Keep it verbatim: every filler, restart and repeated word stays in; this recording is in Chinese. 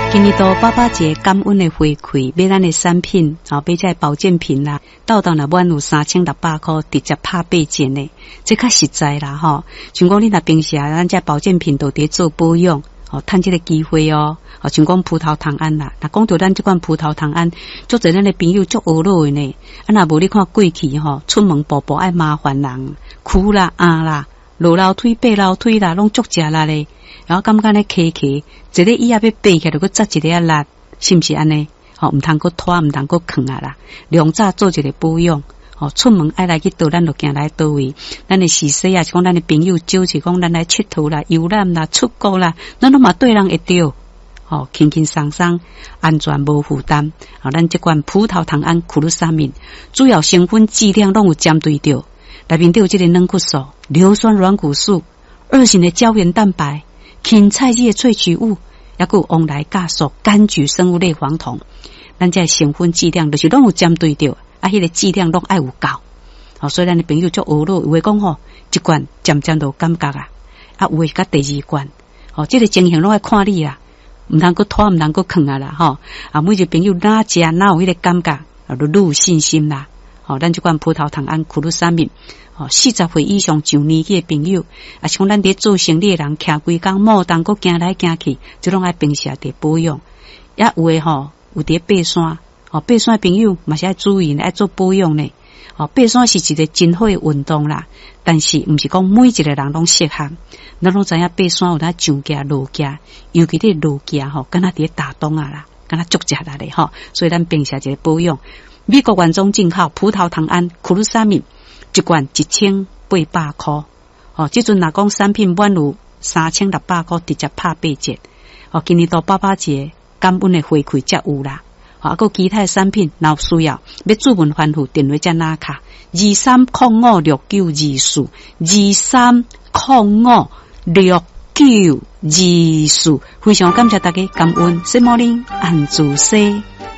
今年度爸爸节感恩的回馈，买咱的产品，哦，买这保健品啦，到当若满有三千六百块，直接拍八折呢，这较实在啦吼。像讲你若平时啊，咱这保健品都伫做保养，哦，趁这个机会哦，哦，像讲葡萄糖胺啦，若讲到咱这款葡萄糖胺，足侪咱的朋友足懊恼的呢。啊，若无你看过去吼，出门步步爱麻烦人，苦啦、啊啦、落楼梯、爬楼梯啦，拢足食力咧。然后感觉咧咳咳，一个椅仔要爬起来，就搁扎一个啊力，是毋是安尼？吼，毋通搁拖，毋通搁囥啊啦。量早做一个保养，吼，出门爱来去倒，咱就行来倒位。咱的是说啊，是讲咱的朋友招是讲咱来佚佗啦、游览啦、出国啦，咱拢嘛对人会着，吼，轻轻松松，安全无负担。吼，咱这款葡萄糖胺库鲁沙敏，主要成分剂量拢有针对着，内面都有这个软骨素、硫酸软骨素、二型的胶原蛋白。芹菜叶萃取物，也有旺来酵素、柑橘生物类黄酮，咱这成分剂量就是拢有针对着，啊，迄个剂量拢爱有够。哦，所以咱的朋友足懊恼，有诶讲吼，一罐渐渐都感觉啊，啊，有诶甲第二罐，哦，这个情形拢爱看你啦，毋通搁拖，毋通搁囥啊啦，吼，啊，每一个朋友哪食哪有迄个感觉，啊，都愈有信心啦。哦，咱这款葡萄糖胺库鲁沙敏。哦，四十岁以上上年纪的朋友，啊，是讲咱伫做生理的人，徛规工莫当搁行来行去，即拢爱平时伫保养。也有诶吼，有伫爬山，哦，爬山的朋友嘛是爱注意呢，爱做保养呢。哦，爬山是一个真好的运动啦，但是毋是讲每一个人拢适合。咱拢知影爬山有当上架落架，尤其伫落架吼，敢若伫打洞啊啦，敢若足食力咧吼，所以咱平时一个保养。美国原装进口葡萄糖胺库鲁沙敏。一罐一千八百块，哦，即阵若讲产品满有三千六百块，直接拍八折。哦，今年到爸爸节感恩的回馈才有啦。哦，啊，个其他的产品若有需要，要注文吩咐电话才拿卡二三零五六九二四二三零五六九二四。非常感谢大家感恩，谢莫林安主西。